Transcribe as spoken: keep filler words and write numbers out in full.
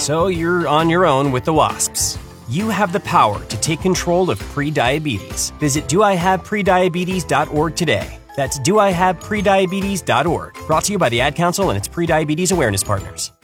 so you're on your own with the wasps. You have the power to take control of prediabetes. Visit do I have prediabetes dot org today. That's do I have prediabetes dot org. Brought to you by the Ad Council and its Prediabetes Awareness Partners.